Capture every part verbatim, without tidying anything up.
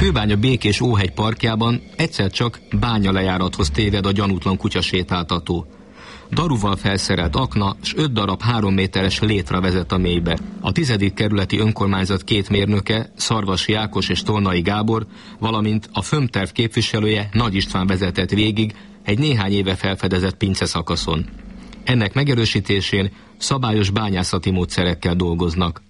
Kőbánya Békés Óhegy parkjában egyszer csak bányalejárathoz téved a gyanútlan kutyasétáltató. Daruval felszerelt akna s öt darab három méteres létra vezet a mélybe. A tizedik kerületi önkormányzat két mérnöke, Szarvasi Ákos és Tolnai Gábor, valamint a fömterv képviselője, Nagy István vezetett végig egy néhány éve felfedezett pinceszakaszon. Ennek megerősítésén szabályos bányászati módszerekkel dolgoznak.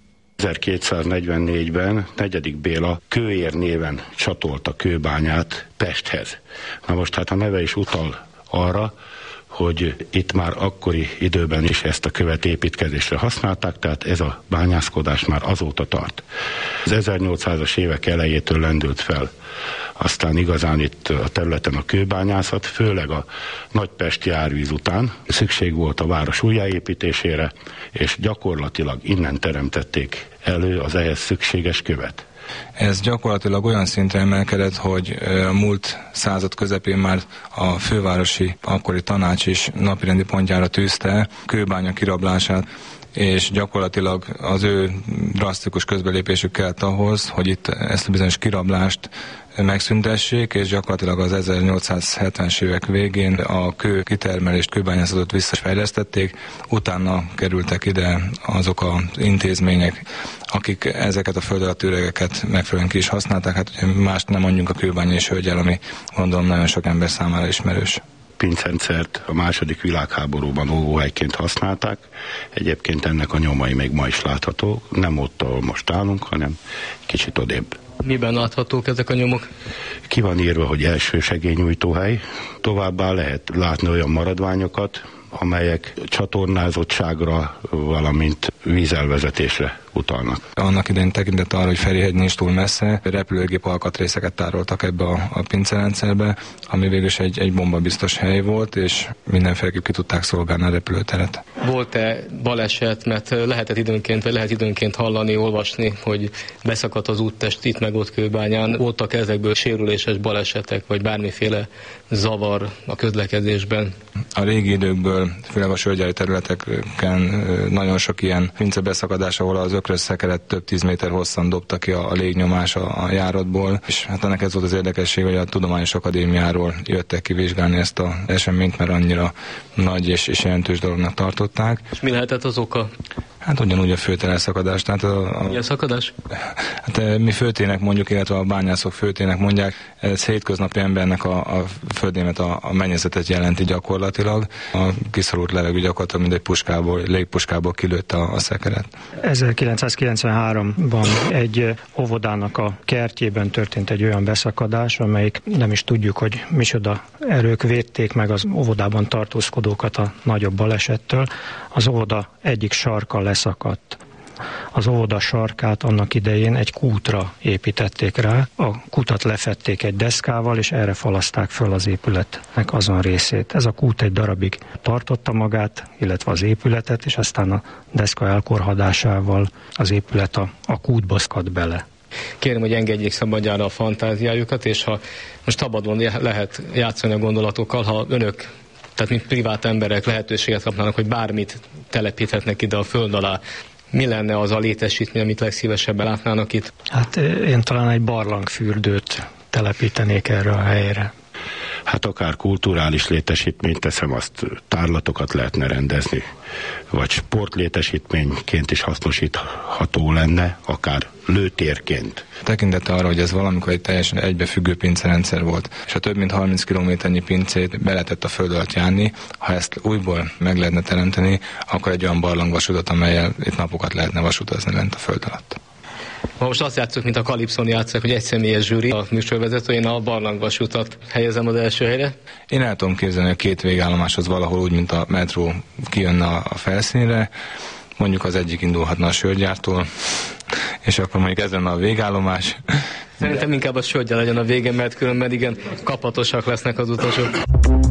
ezerkétszáznegyvennégyben negyedik Béla Kőér néven csatolta Kőbányát Pesthez. Na most hát a neve is utal arra, hogy itt már akkori időben is ezt a követ építkezésre használták, tehát ez a bányászkodás már azóta tart. Az ezernyolcszázas évek elejétől lendült fel. Aztán igazán itt a területen a kőbányászat, főleg a nagypesti árvíz után szükség volt a város újjáépítésére, és gyakorlatilag innen teremtették elő az ehhez szükséges követ. Ez gyakorlatilag olyan szintre emelkedett, hogy a múlt század közepén már a fővárosi akkori tanács is napirendi pontjára tűzte Kőbánya kirablását, és gyakorlatilag az ő drasztikus közbelépésük kellett ahhoz, hogy itt ezt a bizonyos kirablást megszüntessék, és gyakorlatilag az ezernyolcszázhetvenes évek végén a kő kitermelést, kőbányászatot visszafejlesztették, utána kerültek ide azok az intézmények, akik ezeket a föld alatti üregeket megfelelően ki is használták, hát mást nem mondjunk a kőbányai hölgyel, ami gondolom nagyon sok ember számára ismerős. Pincrendszert a második világháborúban óvóhelyként használták. Egyébként ennek a nyomai még ma is láthatók, nem ott, ahol most állunk, hanem kicsit odébb. Miben láthatók ezek a nyomok? Ki van írva, hogy első segélynyújtóhely. Továbbá lehet látni olyan maradványokat, amelyek csatornázottságra, valamint vízelvezetésre utalnak. Annak idején tekintett arra, hogy Ferihegy nincs túl messze, repülőgép alkatrészeket tároltak ebbe a, a pincerendszerbe, ami végül is egy, egy bombabiztos hely volt, és mindenféleképp ki tudták szolgálni a repülőteret. Volt-e baleset, mert lehetett időnként, vagy lehet időnként hallani, olvasni, hogy beszakadt az úttest itt meg ott Kőbányán. Voltak ezekből sérüléses balesetek, vagy bármiféle zavar a közlekedésben? A régi időkből, főleg a sörgyári területeken nagyon sok ilyen pincebeszakadás, ahol az ökrös szekeret több tíz méter hosszan dobta ki a, a légnyomás a, a járatból, és hát ennek ez volt az érdekesség, hogy a Tudományos Akadémiáról jöttek ki vizsgálni ezt az eseményt, mert annyira nagy és, és jelentős dolognak tartották. És mi lehetett az oka? Hát ugyanúgy a főteleszakadás. Tehát a, a, mi a szakadás? Hát mi főtének mondjuk, illetve a bányászok főtének mondják, ez hétköznapi embernek a, a földnémet, a, a mennyezetet jelenti gyakorlatilag. A kiszorult levegő gyakorlatilag mindegy puskából, légpuskából kilőtt a, a szekeret. ezerkilencszázkilencvenháromban egy óvodának a kertjében történt egy olyan beszakadás, amelyik nem is tudjuk, hogy micsoda erők védték meg az óvodában tartózkodókat a nagyobb balesettől. Az óvoda egyik sarka leszakadt. Az óvoda sarkát annak idején egy kútra építették rá, a kutat lefedték egy deszkával, és erre falaszták föl az épületnek azon részét. Ez a kút egy darabig tartotta magát, illetve az épületet, és aztán a deszka elkorhadásával az épület a, a kútba szakadt bele. Kérem, hogy engedjék szabadjára a fantáziájukat, és ha most szabadon lehet játszani a gondolatokkal, ha önök, tehát mint privát emberek lehetőséget kapnának, hogy bármit telepíthetnek ide a föld alá, mi lenne az a létesítmény, amit legszívesebben látnának itt? Hát én talán egy barlangfürdőt telepítenék erre a helyre. Hát akár kulturális létesítményt teszem, azt tárlatokat lehetne rendezni, vagy sportlétesítményként is hasznosítható lenne, akár lőtérként. Tekintete arra, hogy ez valamikor egy teljesen egybefüggő pincerendszer volt, és a több mint harminc kilométernyi pincét be lehetett a föld alatt járni, ha ezt újból meg lehetne teremteni, akkor egy olyan barlangvasutat, amellyel itt napokat lehetne vasutazni lent a föld alatt. Ma most azt játszok, mint a Kalipszon játszok, hogy egy személyes zsűri, a műsorvezető, én a barlangvasutat helyezem az első helyre. Én el tudom képzelni a két végállomás az valahol úgy, mint a metró kijönne a felszínre, mondjuk az egyik indulhatna a sörgyártól, és akkor mondjuk ez lenne a végállomás. Szerintem inkább a sörgyár legyen a vége, mert különben igen kapatosak lesznek az utasok.